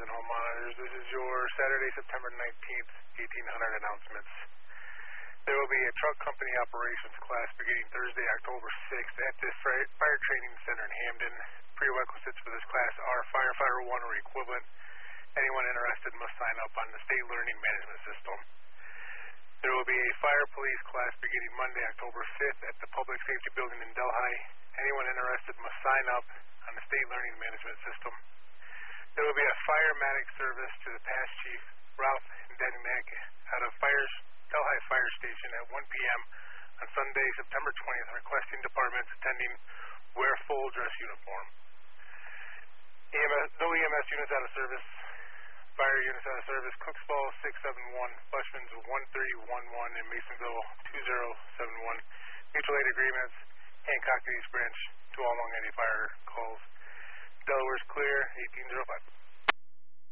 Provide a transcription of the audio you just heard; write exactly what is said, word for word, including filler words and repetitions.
and home monitors. This is your Saturday, September nineteenth, eighteen hundred announcements. There will be a truck company operations class beginning Thursday, October sixth at this fire training center in Hamden. Prerequisites for this class are firefighter one or equivalent. Anyone interested must sign up on the State Learning Management System. There will be a fire police class beginning Monday, October fifth at the Public Safety Building in Delhi. Anyone interested must sign up on the State Learning Management System. There will be a fire medic service to the past chief, Ralph Degnack, out of Fires, Delhi Fire Station at one p.m. on Sunday, September twentieth, requesting departments attending wear full dress uniform. E M S, no E M S units out of service. Fire units out of service, Cooksville six seven one, Bushman's one three one one, and Masonville two zero seven one. Mutual aid agreements, Hancock East Branch to all Long Eddy fire calls. Delaware's clear, eighteen oh five.